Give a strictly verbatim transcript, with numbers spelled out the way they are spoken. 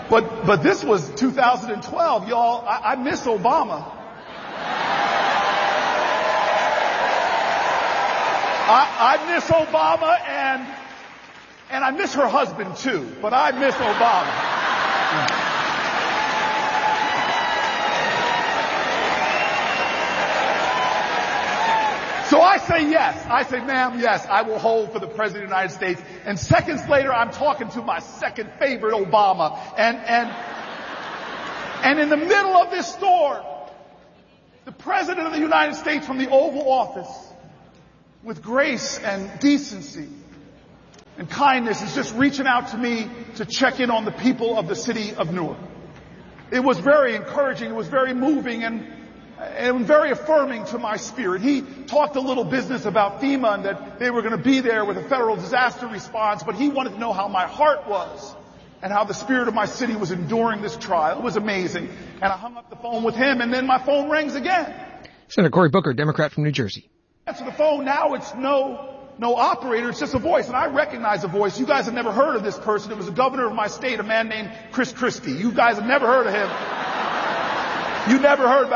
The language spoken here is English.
But, but this was two thousand twelve, y'all. I, I miss Obama. I, I miss Obama and, and I miss her husband too, but I miss Obama. So I say yes. I say, ma'am, yes, I will hold for the President of the United States. And seconds later, I'm talking to my second favorite, Obama. And, and, and in the middle of this storm, the President of the United States from the Oval Office, with grace and decency and kindness, is just reaching out to me to check in on the people of the city of Newark. It was very encouraging. It was very moving and, and very affirming to my spirit. He talked a little business about FEMA and that they were going to be there with a federal disaster response, but he wanted to know how my heart was and how the spirit of my city was enduring this trial. It was amazing. And I hung up the phone with him, and then my phone rings again. Senator Cory Booker, Democrat from New Jersey. Answer the phone. Now it's no, no operator. It's just a voice. And I recognize a voice. You guys have never heard of this person. It was the governor of my state, a man named Chris Christie. You guys have never heard of him. You never heard about